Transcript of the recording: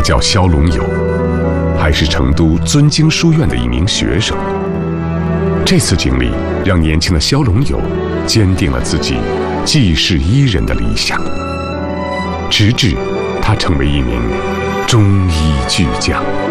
叫肖龙友，还是成都尊经书院的一名学生。这次经历让年轻的肖龙友坚定了自己济世医人的理想，直至他成为一名中医巨匠。